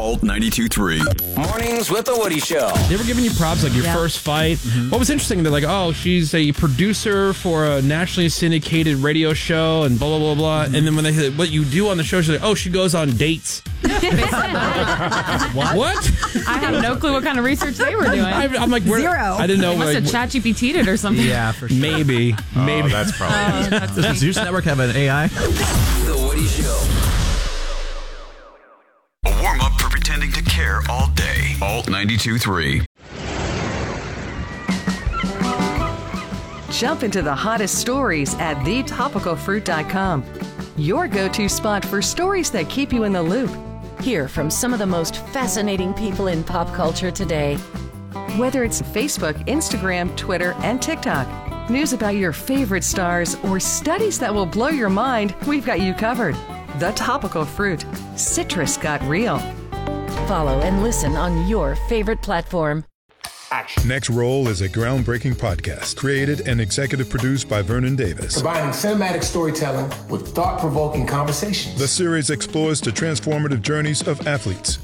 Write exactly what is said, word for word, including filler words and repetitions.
Alt ninety-two point three. Mornings with the Woody Show. They were giving you props like your Yeah. first fight. Mm-hmm. What was interesting, they're like, oh, she's a producer for a nationally syndicated radio show and blah, blah, blah, blah. Mm-hmm. And then when they said what you do on the show, she's like, oh, she goes on dates. what? What? I have no clue what kind of research they were doing. I, I'm like, where, Zero. I didn't know. They must like, have chat G P T'd it or something. Yeah, for sure. Maybe. Oh, maybe. that's probably Oh, that's Does the funny. Zeus Network have an A I? The Woody Show. A warm-up for pretending to care all day. Alt ninety-two point three. Jump into the hottest stories at the topical fruit dot com. Your go-to spot for stories that keep you in the loop. Hear from some of the most fascinating people in pop culture today. Whether it's Facebook, Instagram, Twitter, and TikTok. News about your favorite stars or studies that will blow your mind, we've got you covered. The Topical Fruit. Citrus got real. Follow and listen on your favorite platform. Next Roll is a groundbreaking podcast created and executive produced by Vernon Davis. Combining cinematic storytelling with thought-provoking conversations. The series explores the transformative journeys of athletes,